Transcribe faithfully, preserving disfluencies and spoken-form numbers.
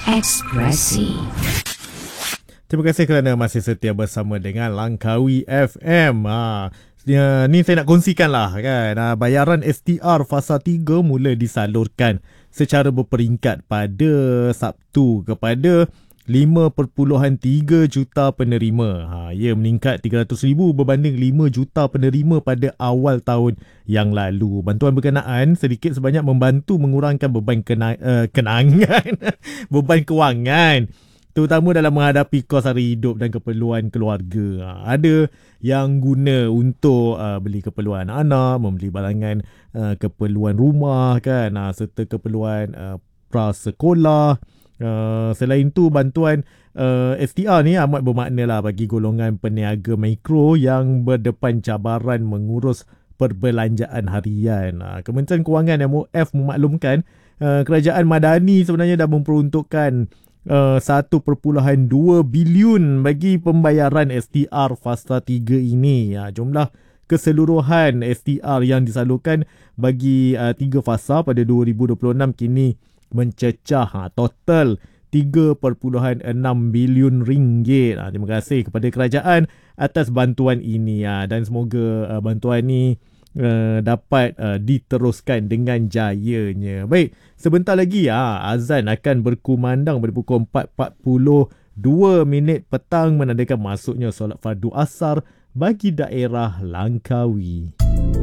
Ekspresi. Terima kasih kerana masih setia bersama dengan Langkawi F M. Ha, ya, ni saya nak kongsikan lah kan. Ha, bayaran S T R fasa tiga mula disalurkan secara berperingkat pada Sabtu kepada lima perpuluhan tiga juta penerima. Ha, ia meningkat tiga ratus ribu berbanding lima juta penerima pada awal tahun yang lalu. Bantuan berkenaan sedikit sebanyak membantu mengurangkan beban kena, uh, kenangan, beban kewangan, terutama dalam menghadapi kos hari hidup dan keperluan keluarga. Ha, ada yang guna untuk uh, beli keperluan anak, membeli barangan uh, keperluan rumah kan, uh, serta keperluan uh, prasekolah. Uh, selain itu, bantuan uh, S T R ni amat bermakna lah bagi golongan peniaga mikro yang berdepan cabaran mengurus perbelanjaan harian. Uh, Kementerian Kewangan M O F memaklumkan uh, kerajaan Madani sebenarnya dah memperuntukkan uh, satu perpuluhan dua bilion bagi pembayaran S T R fasa tiga ini. Uh, jumlah keseluruhan S T R yang disalurkan bagi uh, tiga fasa pada dua ribu dua puluh enam kini mencecah ha, total tiga perpuluhan enam bilion ringgit. Ha, terima kasih kepada kerajaan atas bantuan ini ha, dan semoga uh, bantuan ini uh, dapat uh, diteruskan dengan jayanya. Baik, sebentar lagi ha, azan akan berkumandang pada pukul empat empat puluh dua minit petang menandakan masuknya solat fardu asar bagi daerah Langkawi.